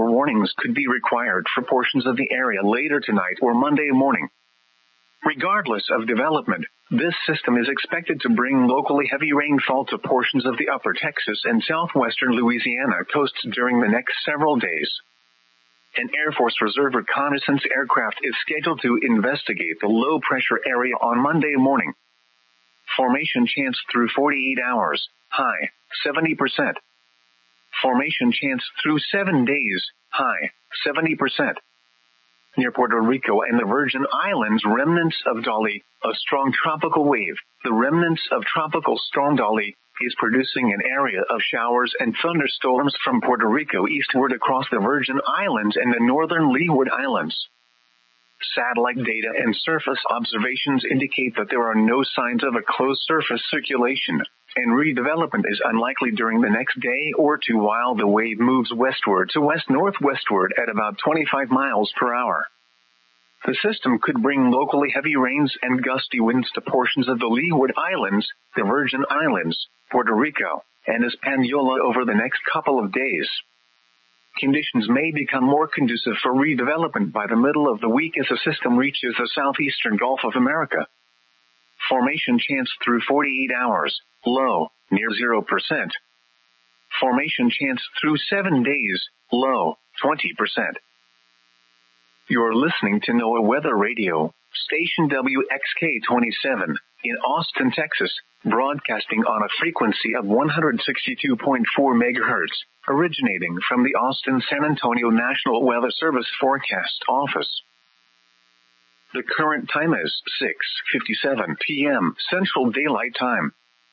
or warnings could be required for portions of the area later tonight or Monday morning. Regardless of development, this system is expected to bring locally heavy rainfall to portions of the upper Texas and southwestern Louisiana coasts during the next several days. An Air Force Reserve reconnaissance aircraft is scheduled to investigate the low-pressure area on Monday morning. Formation chance through 48 hours, high, 70%. Formation chance through 7 days, high, 70%. Near Puerto Rico and the Virgin Islands, remnants of Dolly, a strong tropical wave, the remnants of Tropical Storm Dolly, is producing an area of showers and thunderstorms from Puerto Rico eastward across the Virgin Islands and the northern Leeward Islands. Satellite data and surface observations indicate that there are no signs of a closed surface circulation, and redevelopment is unlikely during the next day or two while the wave moves westward to west-northwestward at about 25 miles per hour. The system could bring locally heavy rains and gusty winds to portions of the Leeward Islands, the Virgin Islands, Puerto Rico, and Hispaniola over the next couple of days. Conditions may become more conducive for redevelopment by the middle of the week as the system reaches the southeastern Gulf of America. Formation chance through 48 hours, low, near 0%. Formation chance through 7 days, low, 20%. You're listening to NOAA Weather Radio, station WXK-27, in Austin, Texas, broadcasting on a frequency of 162.4 MHz, originating from the Austin-San Antonio National Weather Service Forecast Office. The current time is 6:57 p.m. Central Daylight Time.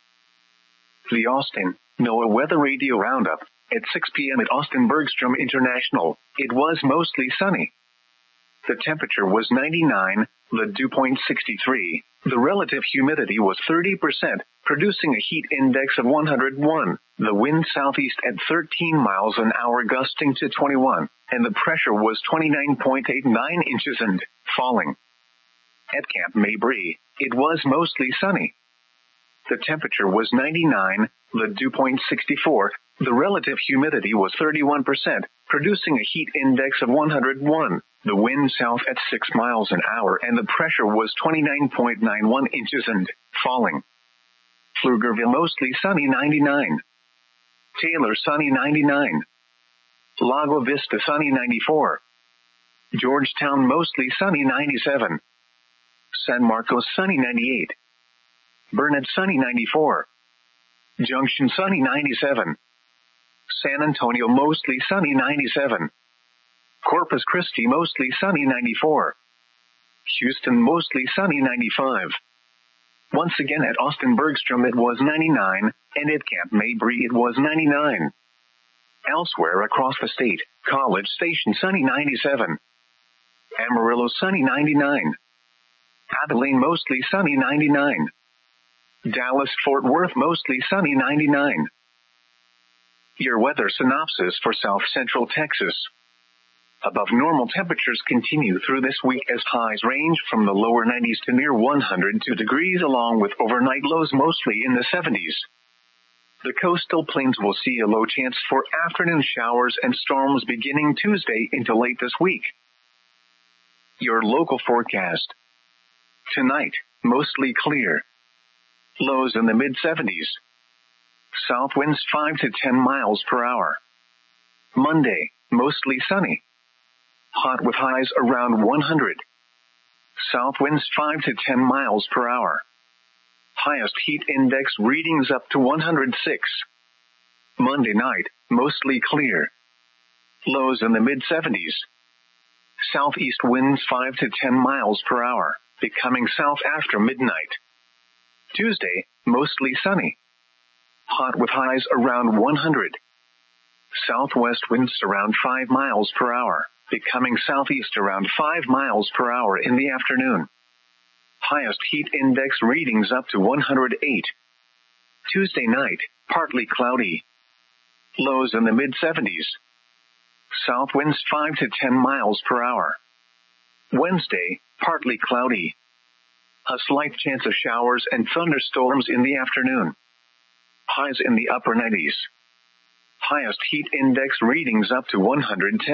The Austin NOAA Weather Radio Roundup. At 6 p.m. at Austin Bergstrom International, it was mostly sunny. The temperature was 99, the dew point 63. The relative humidity was 30%, producing a heat index of 101. The wind southeast at 13 miles an hour gusting to 21, and the pressure was 29.89 inches and falling. At Camp Mabry, it was mostly sunny. The temperature was 99, the dew point 64. The relative humidity was 31%, producing a heat index of 101. The wind south at 6 miles an hour and the pressure was 29.91 inches and falling. Pflugerville mostly sunny 99. Taylor sunny 99. Lago Vista sunny 94. Georgetown mostly sunny 97. San Marcos sunny 98. Burnett sunny 94. Junction sunny 97. San Antonio mostly sunny 97. Corpus Christi mostly sunny 94. Houston mostly sunny 95. Once again at Austin Bergstrom it was 99, and at Camp Mabry it was 99. Elsewhere across the state, College Station sunny 97. Amarillo sunny 99. Abilene mostly sunny 99. Dallas-Fort Worth mostly sunny 99. Your weather synopsis for South Central Texas. Above normal temperatures continue through this week as highs range from the lower 90s to near 102 degrees along with overnight lows mostly in the 70s. The coastal plains will see a low chance for afternoon showers and storms beginning Tuesday into late this week. Your local forecast. Tonight, mostly clear. Lows in the mid-70s. South winds 5 to 10 miles per hour. Monday, mostly sunny. Hot with highs around 100. South winds 5 to 10 miles per hour. Highest heat index readings up to 106. Monday night, mostly clear. Lows in the mid-70s. Southeast winds 5 to 10 miles per hour, becoming south after midnight. Tuesday, mostly sunny. Hot with highs around 100. Southwest winds around 5 miles per hour, becoming southeast around 5 miles per hour in the afternoon. Highest heat index readings up to 108. Tuesday night, partly cloudy. Lows in the mid-70s. South winds 5 to 10 miles per hour. Wednesday, partly cloudy. A slight chance of showers and thunderstorms in the afternoon. Highs in the upper 90s. Highest heat index readings up to 110.